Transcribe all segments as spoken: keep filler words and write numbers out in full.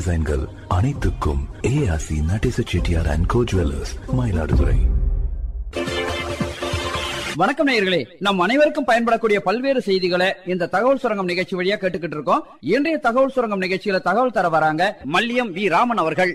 டிசைன்கள் அனைத்துக்கும் ஏஆசி Natesa Chettiar and go jewellers, Mayiladuthurai. வணக்கம் நேயர்களே, நம் அனைவருக்கும் பயன்படக்கூடிய பல்வேறு செய்திகளை இந்த தகவல் சுரங்கம் நிகழ்ச்சி வழியா கேட்டுக்கிட்டு இருக்கோம். இன்றைய தகவல் சுரங்கம் நிகழ்ச்சியில தகவல் தர வராங்க மல்லியம் வி ராமன் அவர்கள்.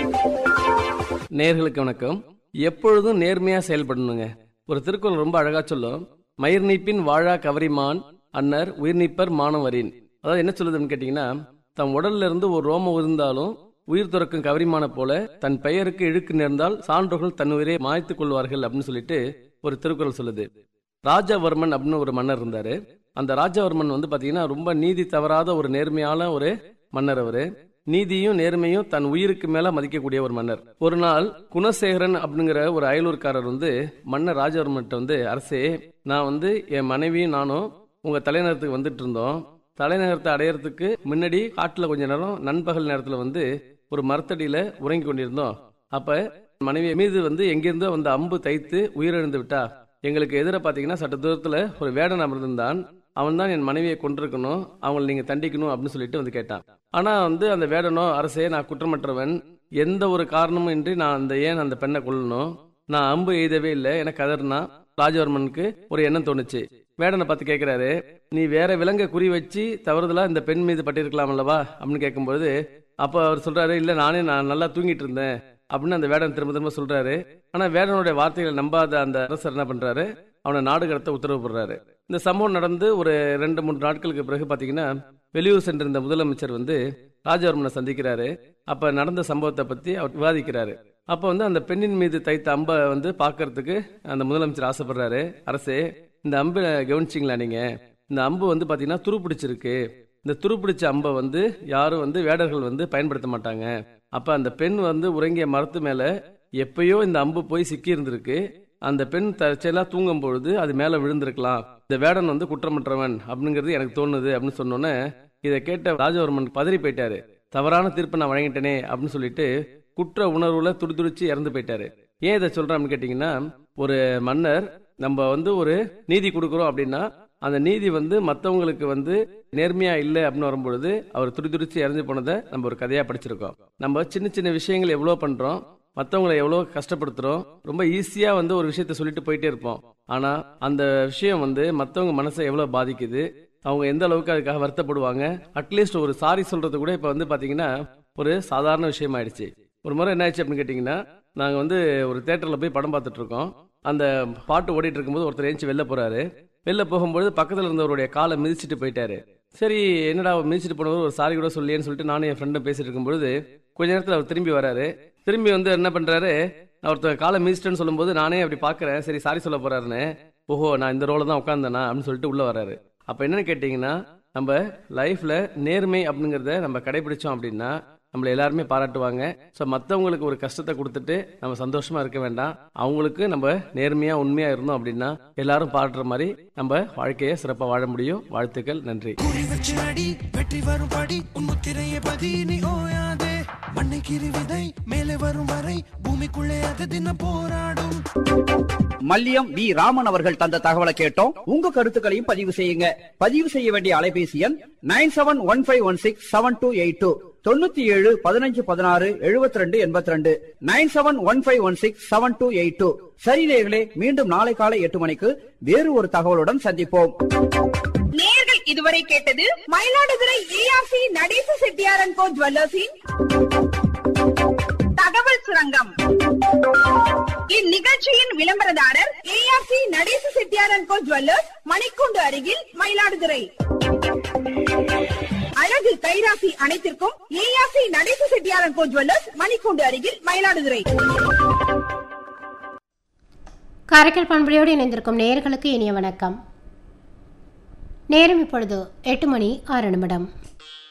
நேயர்களுக்கு வணக்கம். எப்பொழுதும் நேர்மையா செயல்படணுங்க. ஒரு திருக்குறள் ரொம்ப அழகா சொல்லும், மயிர் நீப்பின் வாழா கவரிமான் அன்னர் உயிர் நீப்பர் மானவரின். அதாவது என்ன சொல்லுதுன்னு கேட்டீங்கன்னா, தம் உடல்ல இருந்து ஒரு ரோமம் இருந்தாலும் உயிர் துறக்கும் கவரிமான போல தன் பெயருக்கு இழுக்கு நேர்ந்தால் சான்றோர்கள் தன் உயிரை மாய்த்துக் கொள்வார்கள் அப்படின்னு சொல்லிட்டு ஒரு திருக்குறள் சொல்லுது. ராஜவர்மன் அப்படின்னு ஒரு மன்னர் இருந்தாரு. அந்த ராஜவர்மன் வந்து பாத்தீங்கன்னா ரொம்ப நீதி தவறாத ஒரு நேர்மையான ஒரு மன்னர். அவரு நீதியும் நேர்மையும் தன் உயிருக்கு மேல மதிக்கக்கூடிய ஒரு மன்னர். ஒரு நாள் குணசேகரன் அப்படிங்கிற ஒரு அயலூர்காரர் வந்து மன்னர் ராஜவர்மன் வந்து, அரசே, நான் வந்து என் மனைவியும் நானும் உங்க தலைநகரத்துக்கு வந்துட்டு இருந்தோம். தலைநகரத்தை அடையறதுக்கு முன்னாடி காட்டுல கொஞ்ச நேரம் நண்பகல் நேரத்துல வந்து ஒரு மரத்தடியில உறங்கி கொண்டிருந்தோம். அப்ப மனைவி மீது வந்து எங்கிருந்தோ வந்து அம்பு தைத்து உயிரிழந்து விட்டா. எங்களுக்கு எதிர பாத்தீங்கன்னா சட்ட தூரத்துல ஒரு வேடன் அமர்ந்திருந்தான். அவன் தான் என் மனைவியை கொண்டிருக்கணும், அவங்களை நீங்க தண்டிக்கணும் அப்படின்னு சொல்லிட்டு வந்து கேட்டான். ஆனா வந்து அந்த வேடனோ, அரசே, நான் குற்றமற்றவன், எந்த ஒரு காரணமும் இன்றி நான் அந்த ஏன் அந்த பெண்ணை கொல்லணும், நான் அம்பு எய்தவே இல்லை என கதர்னா. ராஜவர்மனுக்கு ஒரு எண்ணம் தோணுச்சு. வேடனை பார்த்து கேட்கிறாரு, நீ வேற விலங்கை குறி வச்சு தவறுதலா இந்த பெண் மீது பட்டிருக்கலாம் அல்லவா அப்படின்னு கேட்கும்போது, அப்ப அவர் சொல்றாரு, இல்ல நானே நான் நல்லா தூங்கிட்டு இருந்தேன் அப்படின்னு அந்த வேடன் திரும்ப திரும்ப சொல்றாரு. ஆனா வேடனுடைய வார்த்தைகளை நம்பாத அந்த அரசர் என்ன பண்றாரு, அவனை நாடு கடத்த உத்தரவு போடுறாரு. இந்த சம்பவம் நடந்து ஒரு ரெண்டு மூன்று நாட்களுக்கு பிறகு பாத்தீங்கன்னா வெளியூர் சென்றிருந்த முதலமைச்சர் வந்து ராஜவர்மனை சந்திக்கிறாரு. அப்ப நடந்த சம்பவத்தை பத்தி அவர் விவாதிக்கிறாரு. அப்ப வந்து அந்த பெண்ணின் மீது தைத்த அம்பை வந்து பாக்குறதுக்கு அந்த முதலமைச்சர் ஆசைப்படுறாரு. அரசே, இந்த அம்பை கவனிச்சிங்களா நீங்க? இந்த அம்பு வந்து பாத்தீங்கன்னா துருப்பிடிச்சிருக்கு. இந்த துருப்பிடிச்ச அம்பை வந்து யாரும் வந்து வேடர்கள் வந்து பயன்படுத்த மாட்டாங்க. அப்ப அந்த பெண் வந்து உறங்கிய மரத்து மேல எப்பயோ இந்த அம்பு போய் சிக்கி இருந்திருக்கு. அந்த பெண் தற்செயலா தூங்கும் பொழுது அது மேல விழுந்திருக்கலாம். இந்த வேடன் வந்து குற்றமற்றவன் அப்படிங்கிறது எனக்கு தோணுது அப்படின்னு சொன்னோன்னே, இதை கேட்ட ராஜவர்மன் பதறி போயிட்டாரு. தவறான தீர்ப்பை நான் வழங்கிட்டேனே அப்படின்னு சொல்லிட்டு குற்ற உணர்வுல துடிதுடிச்சு இறந்து போயிட்டாரு. ஏன் இதை சொல்றேன் அப்படின்னு கேட்டீங்கன்னா, ஒரு மன்னர் நம்ம வந்து ஒரு நீதி கொடுக்குறோம் அப்படின்னா அந்த நீதி வந்து மற்றவங்களுக்கு வந்து நேர்மையா இல்லை அப்படின்னு வரும்பொழுது அவர் துடிதுடிச்சு இறந்து போனதை நம்ம ஒரு கதையா படிச்சிருக்கோம். நம்ம சின்ன சின்ன விஷயங்கள் எவ்வளவு பண்றோம், மற்றவங்களை எவ்வளவு கஷ்டப்படுத்துறோம், ரொம்ப ஈஸியா வந்து ஒரு விஷயத்த சொல்லிட்டு போயிட்டே இருப்போம். ஆனா அந்த விஷயம் வந்து மற்றவங்க மனசை எவ்வளவு பாதிக்குது, அவங்க எந்த அளவுக்கு அதுக்காக வருத்தப்படுவாங்க. அட்லீஸ்ட் ஒரு சாரி சொல்றது கூட இப்ப வந்து பாத்தீங்கன்னா ஒரு சாதாரண விஷயம் ஆயிடுச்சு. ஒரு முறை என்ன ஆயிடுச்சு அப்படின்னு கேட்டீங்கன்னா, நாங்க வந்து ஒரு தியேட்டர்ல போய் படம் பார்த்துட்டு இருக்கோம். அந்த பாட்டு ஓடிட்டு இருக்கும்போது ஒருத்தர் ஏஞ்சி வெளில போறாரு. வெளில போகும்போது பக்கத்துல இருந்தவருடைய காலை மிதிச்சுட்டு போயிட்டாரு. சரி, என்னடா மிதிச்சுட்டு போனவர் ஒரு சாரி கூட சொல்லியேன்னு சொல்லிட்டு நானும் என் ஃப்ரெண்டும் பேசிட்டு இருக்கும்போது கொஞ்ச நேரத்தில் அவர் திரும்பி வராரு. திரும்பி வந்து என்ன பண்றாரு, ஒருத்தர் காலை மிதிச்சிட்டேன்னு சொல்லும்போது நானே அப்படி பாக்குறேன், சரி சாரி சொல்ல போறாருன்னு. ஓஹோ, நான் இந்த ரோல தான் உட்காந்தேனா அப்படின்னு சொல்லிட்டு உள்ள வராரு. அப்ப என்னன்னு கேட்டீங்கன்னா, நம்ம லைஃப்ல நேர்மை அப்படிங்கறத நம்ம கடைபிடிச்சோம் அப்படின்னா நம்மள எல்லாருமே பாராட்டுவாங்க. ஸோ மற்றவங்களுக்கு ஒரு கஷ்டத்தை கொடுத்துட்டு நம்ம சந்தோஷமா இருக்க வேண்டாம். அவங்களுக்கு நம்ம நேர்மையா உண்மையா இருந்தோம் அப்படின்னா எல்லாரும் பாராட்டுற மாதிரி நம்ம வாழ்க்கையை சிறப்பாக வாழ முடியும். வாழ்த்துக்கள், நன்றி. வெற்றி வரும் படி உன்முத்திரையை பதினி ஓயாதே, மண்ணை கீறி விதை மேலே வரும் வரை பூமிக்குள்ளே அது தினம் போராடும். மல்லியம் வி ராமன் அவர்கள் தந்த தகவலை கேட்டோம். உங்க கருத்துக்களையும் பதிவு செய்யுங்க. பதிவு செய்ய வேண்டிய அலைபேசி எண் nine seven one five one six seven two eight two தொண்ணூத்தி ஏழு பதினஞ்சு பதினாறு எழுபத்தி ரெண்டு எண்பத்தி ரெண்டு nine seven one five one six seven two eight two. சரி நேயர்களே, மீண்டும் நாளை காலை எட்டு மணிக்கு வேறு ஒரு தகவலுடன் சந்திப்போம். நேயர்கள் இதுவரை கேட்டது மயிலாடுதுறை ஏஆர்சி நடேச செட்டியார் அண்ட் கோ ஜுவல்லர்ஸின் தகவல் சுரங்கம். இந்நிகழ்ச்சியின் விளம்பரதாரர் ARC Natesa Chettiar and go jewellers, மணிக்கூண்டு அருகில், மயிலாடுதுறை. அழகு கைராசி அனைத்திற்கும் ARC Natesa Chettiar and go jewellers, மணிக்கூண்டு அருகில், மயிலாடுதுறை. காரைக்கால் பண்பலையோடு இணைந்திருக்கும் நேயர்களுக்கு இனிய வணக்கம். நேரம் இப்பொழுது எட்டு மணி ஆறு நிமிடம்.